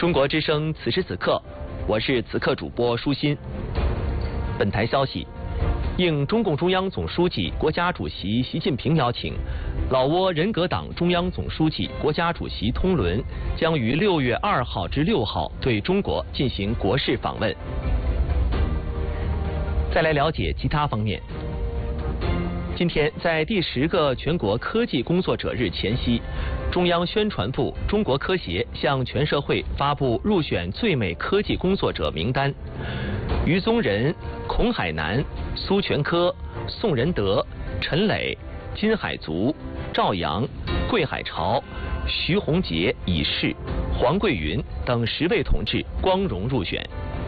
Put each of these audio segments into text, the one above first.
中国之声此时此刻，我是此刻主播舒心。本台消息，应中共中央总书记、国家主席习近平邀请，老挝人格党中央总书记、国家主席通伦将于6月2号至6号对中国进行国事访问。再来了解其他方面。今天，在第10个全国科技工作者日前夕，中央宣传部、中国科协向全社会发布入选最美科技工作者名单。于宗仁、孔海南、苏全科、宋仁德、陈磊、金海足、赵阳、桂海潮、徐宏杰已逝，黄桂云等10位同志光荣入选。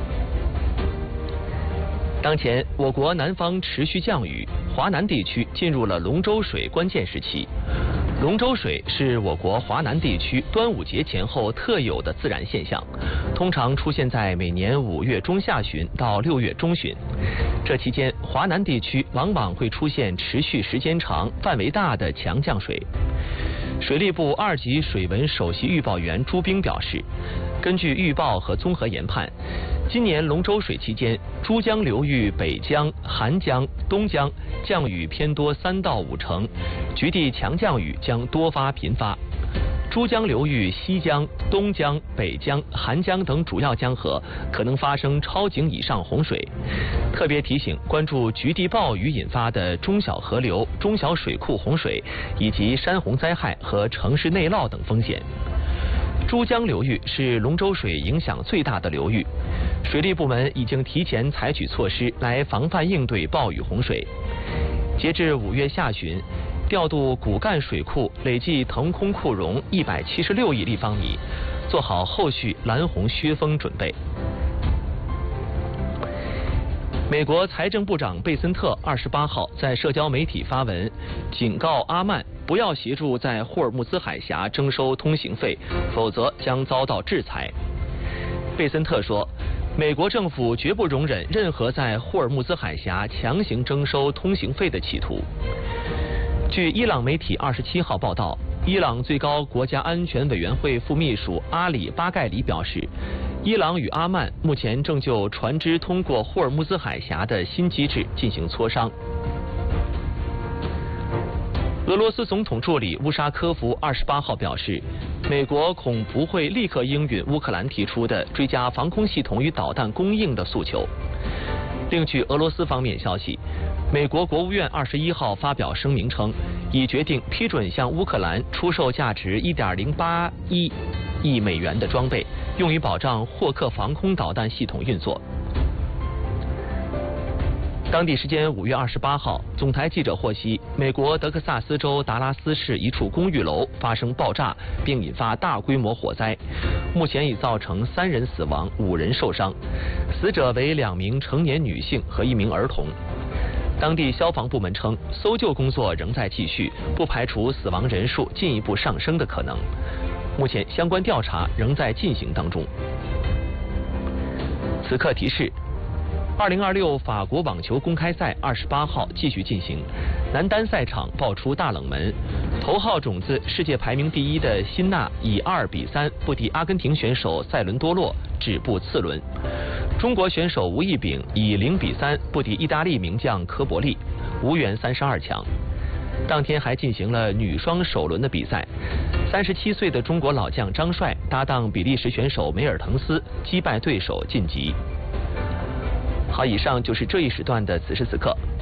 当前，我国南方持续降雨，华南地区进入了龙舟水关键时期。龙舟水是我国华南地区端午节前后特有的自然现象，通常出现在每年5月中下旬到6月中旬。这期间，华南地区往往会出现持续时间长、范围大的强降水。水利部2级水文首席预报员朱兵表示，根据预报和综合研判，今年龙舟水期间，珠江流域北江、韩江、东江降雨偏多3到5成，局地强降雨将多发频发。珠江流域西江、东江、北江、韩江等主要江河可能发生超警以上洪水。特别提醒关注局地暴雨引发的中小河流、中小水库洪水以及山洪灾害和城市内涝等风险。珠江流域是龙舟水影响最大的流域，水利部门已经提前采取措施来防范应对暴雨洪水。截至5月下旬，调度骨干水库累计腾空库容176亿立方米，做好后续拦洪削峰准备。美国财政部长贝森特28号在社交媒体发文，警告阿曼不要协助在霍尔木兹海峡征收通行费，否则将遭到制裁。贝森特说，美国政府绝不容忍任何在霍尔木兹海峡强行征收通行费的企图。据伊朗媒体27号报道，伊朗最高国家安全委员会副秘书阿里巴盖里表示，伊朗与阿曼目前正就船只通过霍尔木兹海峡的新机制进行磋商。俄罗斯总统助理乌沙科夫28号表示，美国恐不会立刻应允乌克兰提出的追加防空系统与导弹供应的诉求。另据俄罗斯方面消息，美国国务院21号发表声明称，已决定批准向乌克兰出售价值1.081亿美元的装备，用于保障霍克防空导弹系统运作。当地时间5月28号，总台记者获悉，美国德克萨斯州达拉斯市一处公寓楼发生爆炸，并引发大规模火灾，目前已造成3人死亡、5人受伤，死者为2名成年女性和1名儿童。当地消防部门称，搜救工作仍在继续，不排除死亡人数进一步上升的可能。目前相关调查仍在进行当中。此刻提示：2026法国网球公开赛28号继续进行，男单赛场爆出大冷门，头号种子世界排名第1的辛纳以2比3不敌阿根廷选手塞伦多洛，止步次轮。中国选手吴亦丙以0比3不敌意大利名将科伯利，无缘32强。当天还进行了女双首轮的比赛，37岁的中国老将张帅搭档比利时选手梅尔滕斯，击败对手晋级。好，以上就是这一时段的此时此刻。